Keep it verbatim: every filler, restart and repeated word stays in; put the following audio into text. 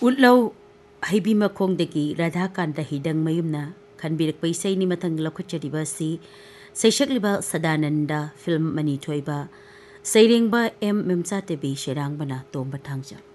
उल्लौ हईबी मखोंदगी Radhakant हिदंग मयुमना खनबिरक पैसैनी मथंग लखुचरिबा C सैशक्लिबा Sadananda film money थोइबा सैरेंबा M मेमचातेबी शेरांगबना तोंबा थांगजा।